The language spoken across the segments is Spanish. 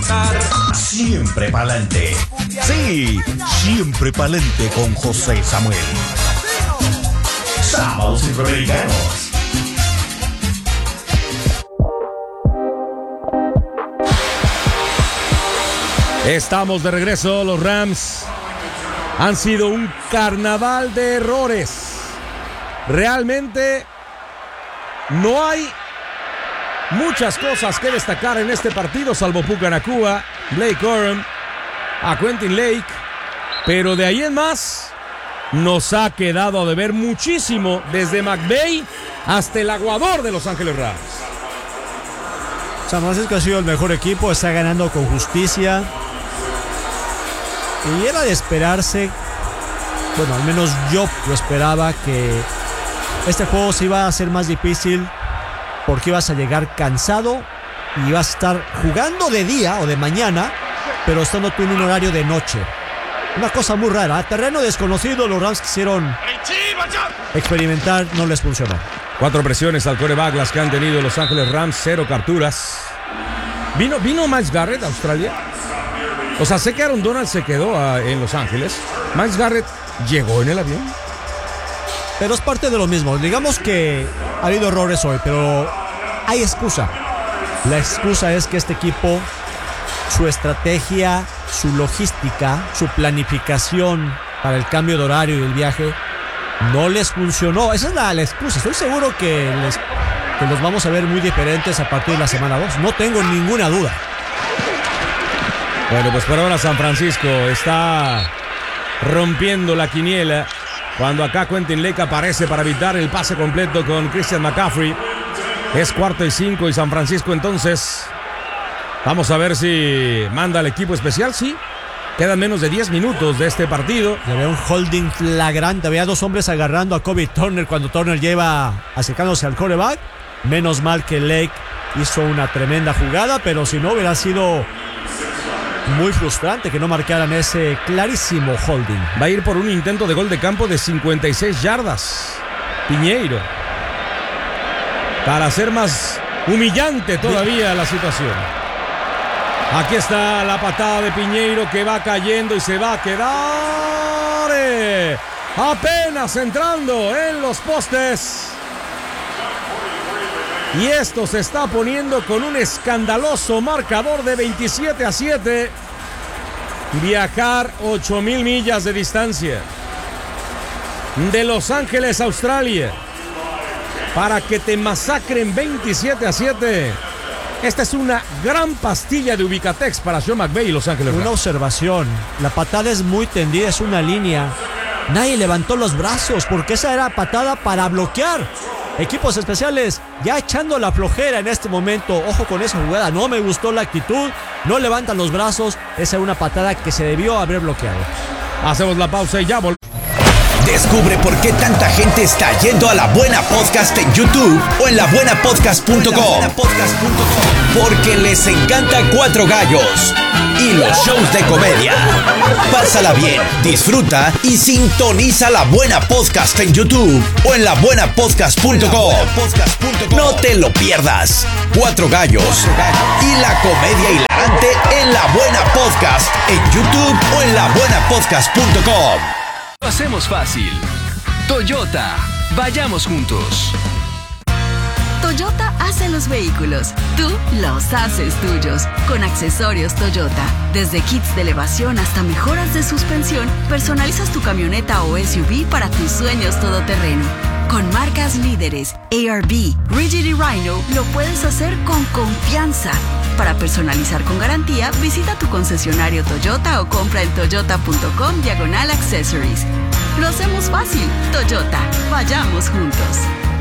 Siempre pa'lante. Sí, siempre pa'lante con José Samuel. Sábados Centroamericanos. Estamos de regreso. Los Rams han sido un carnaval de errores. Realmente no hay muchas cosas que destacar en este partido, salvo Puka Nacua, Blake Corum, a Quentin Lake. Pero de ahí en más, nos ha quedado a deber muchísimo, desde McVay hasta el aguador de Los Ángeles Rams. San Francisco ha sido el mejor equipo, está ganando con justicia. Y era de esperarse, bueno, al menos yo lo esperaba, que este juego se iba a hacer más difícil porque ibas a llegar cansado y ibas a estar jugando de día o de mañana, pero estando tú en un horario de noche. Una cosa muy rara, terreno desconocido. Los Rams quisieron experimentar, no les funcionó. 4 presiones al quarterback las que han tenido Los Ángeles Rams, 0 capturas. ¿Vino Miles Garrett a Australia? O sea, sé que Aaron Donald se quedó en Los Ángeles. Miles Garrett llegó en el avión. Pero es parte de lo mismo. Digamos que ha habido errores hoy, pero hay excusa. La excusa es que este equipo, su estrategia, su logística, su planificación para el cambio de horario y el viaje no les funcionó. Esa es la excusa. Estoy seguro que los vamos a ver muy diferentes a partir de la semana 2. No tengo ninguna duda. Bueno, pues por ahora San Francisco está rompiendo la quiniela cuando acá Quentin Lake aparece para evitar el pase completo con Christian McCaffrey. Es 4th y 5 y San Francisco entonces, vamos a ver si manda al equipo especial. Sí, quedan menos de 10 minutos de este partido. Y había un holding flagrante, había 2 hombres agarrando a Kobe Turner cuando Turner lleva acercándose al quarterback. Menos mal que Lake hizo una tremenda jugada, pero si no hubiera sido muy frustrante que no marcaran ese clarísimo holding. Va a ir por un intento de gol de campo de 56 yardas Piñeiro, para hacer más humillante todavía la situación. Aquí está la patada de Piñeiro que va cayendo y se va a quedar apenas entrando en los postes. Y esto se está poniendo con un escandaloso marcador de 27-7. Viajar 8,000 millas de distancia de Los Ángeles a Australia para que te masacren 27-7. Esta es una gran pastilla de Ubicatex para Sean McVay y Los Ángeles Rams. Una observación, la patada es muy tendida, es una línea. Nadie levantó los brazos porque esa era patada para bloquear. Equipos especiales ya echando la flojera en este momento. Ojo con esa jugada, no me gustó la actitud. No levantan los brazos. Esa es una patada que se debió haber bloqueado. Hacemos la pausa y ya volvemos. Descubre por qué tanta gente está yendo a La Buena Podcast en YouTube o en labuenapodcast.com. Porque les encanta Cuatro Gallos y los shows de comedia. Pásala bien, disfruta y sintoniza La Buena Podcast en YouTube o en labuenapodcast.com. No te lo pierdas. Cuatro Gallos y la comedia hilarante en La Buena Podcast en YouTube o en labuenapodcast.com. Lo hacemos fácil. Toyota, vayamos juntos. Toyota hace los vehículos, tú los haces tuyos. Con accesorios Toyota, desde kits de elevación hasta mejoras de suspensión, personalizas tu camioneta o SUV para tus sueños todoterreno. Con marcas líderes, ARB, Rigid y Rhino, lo puedes hacer con confianza. Para personalizar con garantía, visita tu concesionario Toyota o compra en toyota.com/accessories. Lo hacemos fácil. Toyota, vayamos juntos.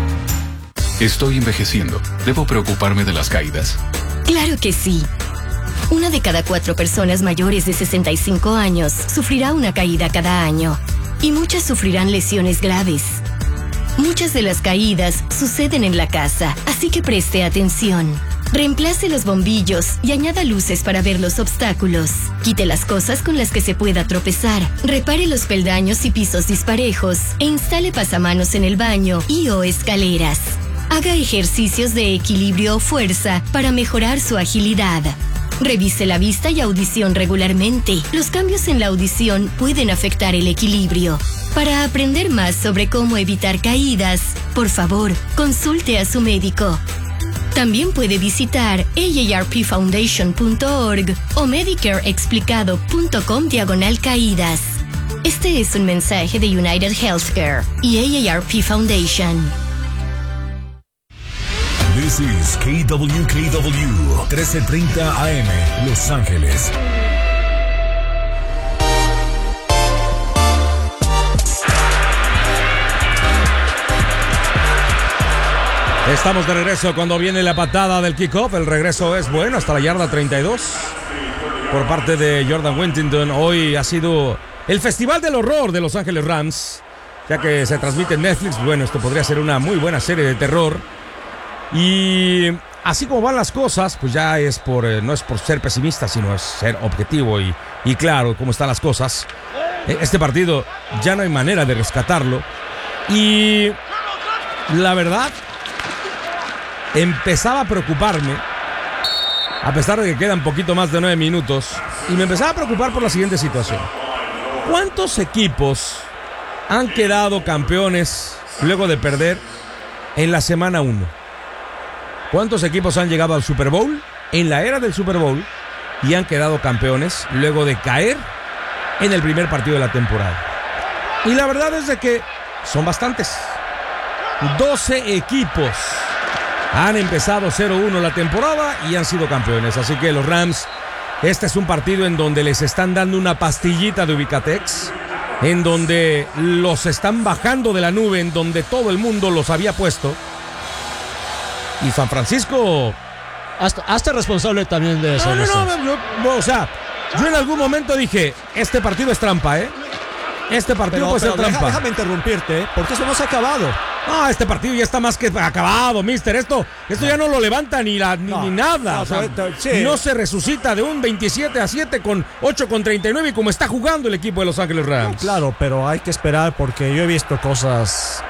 Estoy envejeciendo. ¿Debo preocuparme de las caídas? Claro que sí. 1 de cada 4 personas mayores de 65 años sufrirá una caída cada año. Y muchas sufrirán lesiones graves. Muchas de las caídas suceden en la casa, así que preste atención. Reemplace los bombillos y añada luces para ver los obstáculos. Quite las cosas con las que se pueda tropezar. Repare los peldaños y pisos disparejos e instale pasamanos en el baño y o escaleras. Haga ejercicios de equilibrio o fuerza para mejorar su agilidad. Revise la vista y audición regularmente. Los cambios en la audición pueden afectar el equilibrio. Para aprender más sobre cómo evitar caídas, por favor, consulte a su médico. También puede visitar aarpfoundation.org o medicareexplicado.com/caídas. Este es un mensaje de United Healthcare y AARP Foundation. This is KWKW 1330 AM, Los Ángeles. Estamos de regreso cuando viene la patada del kickoff. El regreso es bueno hasta la yarda 32 por parte de Jordan Whittington. Hoy ha sido el Festival del Horror de Los Ángeles Rams, ya que se transmite en Netflix. Bueno, esto podría ser una muy buena serie de terror. Y así como van las cosas, pues ya es no es por ser pesimista, sino es ser objetivo y claro cómo están las cosas. Este partido ya no hay manera de rescatarlo. Y la verdad, empezaba a preocuparme, a pesar de que quedan poquito más de 9 minutos, y me empezaba a preocupar por la siguiente situación. ¿Cuántos equipos han quedado campeones luego de perder en la semana 1? ¿Cuántos equipos han llegado al Super Bowl en la era del Super Bowl y han quedado campeones luego de caer en el primer partido de la temporada? Y la verdad es de que son bastantes. 12 equipos han empezado 0-1 la temporada y han sido campeones. Así que los Rams, este es un partido en donde les están dando una pastillita de Ubicatex, en donde los están bajando de la nube, en donde todo el mundo los había puesto. Y San Francisco, hasta responsable también de eso. O sea, yo en algún momento dije, este partido es trampa, ¿eh? Este partido puede ser trampa. Déjame interrumpirte, porque eso no se ha acabado. No, este partido ya está más que acabado, mister. Esto ya no lo levanta ni nada. O sea, no se resucita de un 27-7 con 8-39 y como está jugando el equipo de Los Ángeles Rams. No, claro, pero hay que esperar porque yo he visto cosas.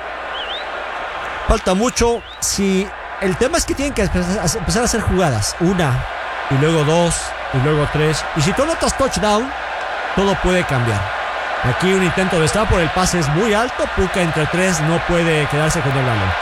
Falta mucho. Si el tema es que tienen que empezar a hacer jugadas. Una, y luego 2, y luego 3. Y si tú notas touchdown, todo puede cambiar. Aquí un intento de Stafford, el pase es muy alto, Puka entre 3 no puede quedarse con el balón.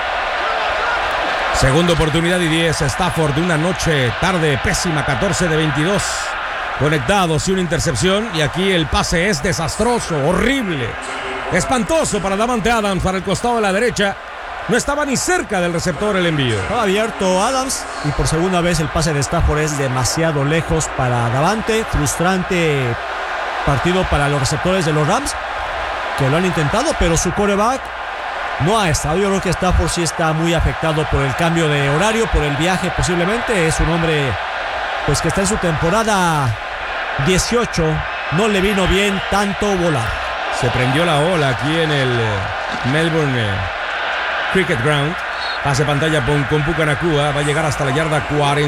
Segunda oportunidad y 10, Stafford, una noche tarde pésima, 14 de 22 conectados y una intercepción, y aquí el pase es desastroso, horrible, espantoso para Davante Adams, para el costado de la derecha. No estaba ni cerca del receptor el envío. Estaba abierto Adams y por segunda vez el pase de Stafford es demasiado lejos para Davante. Frustrante partido para los receptores de los Rams, que lo han intentado, pero su quarterback no ha estado. Yo creo que Stafford sí está muy afectado por el cambio de horario, por el viaje posiblemente. Es un hombre pues que está en su temporada 18. No le vino bien tanto volar. Se prendió la ola aquí en el Melbourne Cricket Ground. Pase pantalla con Puka Nacua. Va a llegar hasta la yarda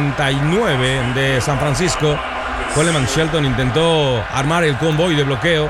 49 de San Francisco. Coleman Shelton intentó armar el convoy de bloqueo.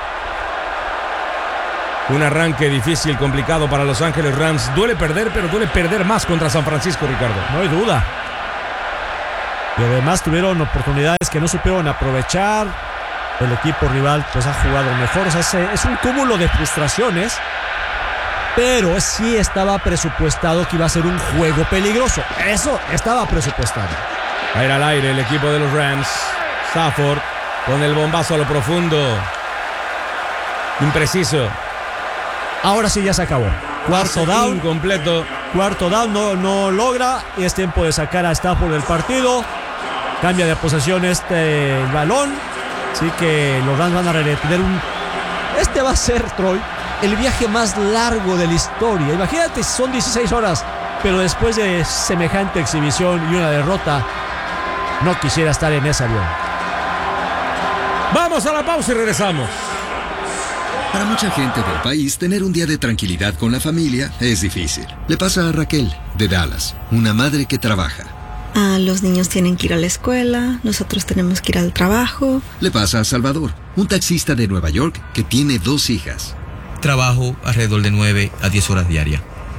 Un arranque difícil, complicado para Los Ángeles Rams. Duele perder, pero duele perder más contra San Francisco, Ricardo. No hay duda. Y además tuvieron oportunidades que no supieron aprovechar. El equipo rival pues ha jugado mejor. O sea, es un cúmulo de frustraciones. Pero sí estaba presupuestado que iba a ser un juego peligroso. Eso estaba presupuestado. Va a ir al aire el equipo de los Rams. Stafford con el bombazo a lo profundo. Impreciso. Ahora sí ya se acabó. Cuarto down. Incompleto. Cuarto down, no logra. Y es tiempo de sacar a Stafford del partido. Cambia de posesión el balón. Así que los Rams van a retener Este va a ser, Troy, el viaje más largo de la historia. Imagínate, son 16 horas. Pero después de semejante exhibición y una derrota, no quisiera estar en ese avión. Vamos a la pausa y regresamos. Para mucha gente del país, tener un día de tranquilidad con la familia es difícil. Le pasa a Raquel, de Dallas, una madre que trabaja. Los niños tienen que ir a la escuela, nosotros tenemos que ir al trabajo. Le pasa a Salvador, un taxista de Nueva York que tiene 2 hijas. Trabajo alrededor de 9 a 10 horas diarias.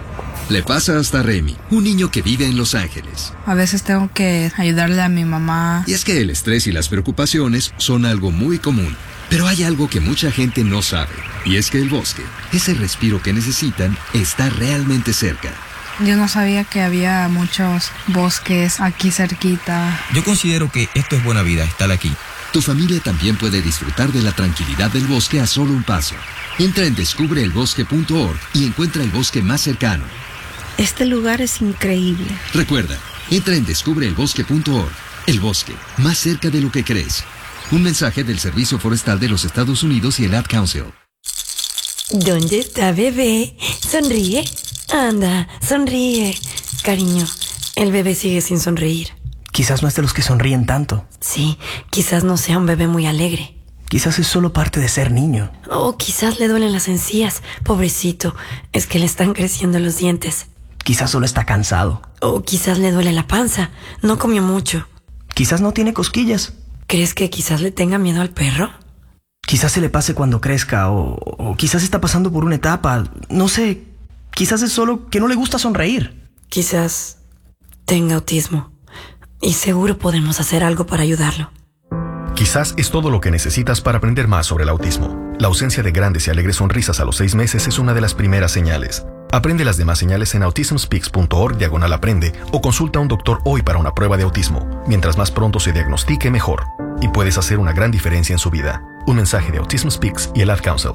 Le pasa hasta a Remy, un niño que vive en Los Ángeles. A veces tengo que ayudarle a mi mamá. Y es que el estrés y las preocupaciones son algo muy común. Pero hay algo que mucha gente no sabe, y es que el bosque, ese respiro que necesitan, está realmente cerca. Yo no sabía que había muchos bosques aquí cerquita. Yo considero que esto es buena vida, estar aquí. Tu familia también puede disfrutar de la tranquilidad del bosque a solo un paso. Entra en descubreelbosque.org y encuentra el bosque más cercano. Este lugar es increíble. Recuerda, entra en descubreelbosque.org. El bosque, más cerca de lo que crees. Un mensaje del Servicio Forestal de los Estados Unidos y el Ad Council. ¿Dónde está bebé? Sonríe. Anda, sonríe. Cariño, el bebé sigue sin sonreír. Quizás no es de los que sonríen tanto. Sí, quizás no sea un bebé muy alegre. Quizás es solo parte de ser niño. O quizás le duelen las encías. Pobrecito, es que le están creciendo los dientes. Quizás solo está cansado. O quizás le duele la panza. No comió mucho. Quizás no tiene cosquillas. ¿Crees que quizás le tenga miedo al perro? Quizás se le pase cuando crezca o quizás está pasando por una etapa. No sé, quizás es solo que no le gusta sonreír. Quizás tenga autismo y seguro podemos hacer algo para ayudarlo. Quizás es todo lo que necesitas para aprender más sobre el autismo. La ausencia de grandes y alegres sonrisas a los 6 meses es una de las primeras señales. Aprende las demás señales en autismspeaks.org/aprende o consulta a un doctor hoy para una prueba de autismo. Mientras más pronto se diagnostique, mejor. Y puedes hacer una gran diferencia en su vida. Un mensaje de Autism Speaks y el Ad Council.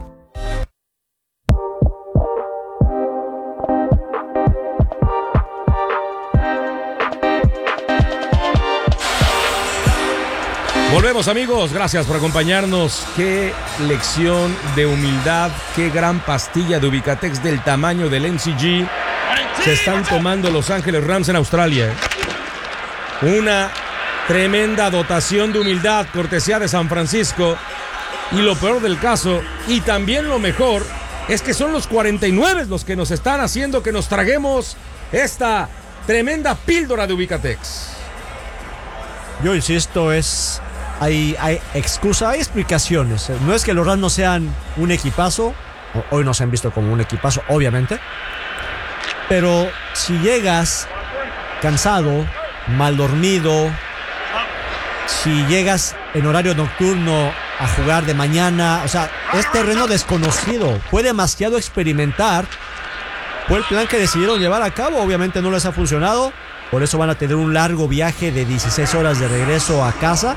Volvemos, amigos, gracias por acompañarnos. Qué lección de humildad, qué gran pastilla de Ubicatex del tamaño del MCG se están tomando Los Ángeles Rams en Australia. Una tremenda dotación de humildad, cortesía de San Francisco. Y lo peor del caso, y también lo mejor, es que son los 49 los que nos están haciendo que nos traguemos esta tremenda píldora de Ubicatex. Yo insisto, hay excusa, hay explicaciones. No es que los Rams no sean un equipazo. Hoy nos han visto como un equipazo, obviamente. Pero si llegas cansado, mal dormido, si llegas en horario nocturno a jugar de mañana, o sea, es terreno desconocido. Fue demasiado experimentar. Fue el plan que decidieron llevar a cabo. Obviamente no les ha funcionado. Por eso van a tener un largo viaje de 16 horas de regreso a casa.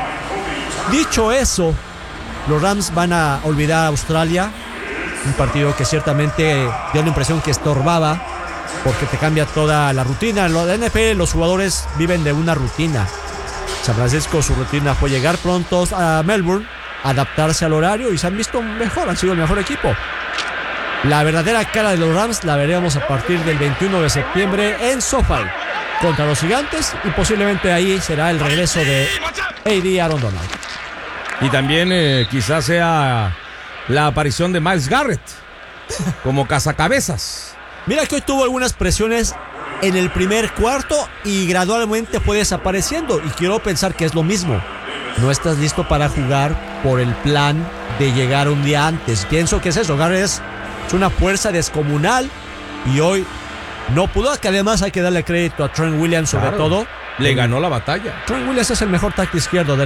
Dicho eso, los Rams van a olvidar a Australia. Un partido que ciertamente dio la impresión que estorbaba, porque te cambia toda la rutina. En la NFL los jugadores viven de una rutina. San Francisco, su rutina fue llegar prontos a Melbourne, adaptarse al horario y se han visto mejor, han sido el mejor equipo. La verdadera cara de los Rams la veremos a partir del 21 de septiembre en SoFi contra los Gigantes, y posiblemente ahí será el regreso de A.D. Aaron Donald. Y también quizás sea la aparición de Myles Garrett como cazacabezas. Mira que hoy tuvo algunas presiones en el primer cuarto y gradualmente fue desapareciendo, y quiero pensar que es lo mismo. No estás listo para jugar por el plan de llegar un día antes. Pienso que es eso. Garrett es una fuerza descomunal y hoy no pudo, que además hay que darle crédito a Trent Williams sobre todo. Le ganó la batalla. Trent Williams es el mejor tackle izquierdo de